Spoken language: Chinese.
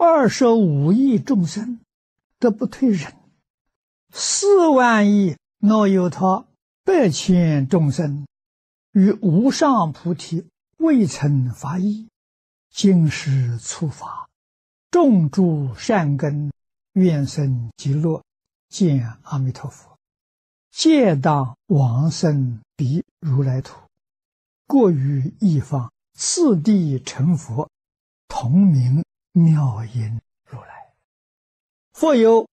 25亿众生都不退忍，4万亿若有他100千众生与无上菩提未曾发意，今时触发，种诸善根，愿生极乐，见阿弥陀佛，皆当往生彼如来土，过于一方，次第成佛，同名妙音如来。复有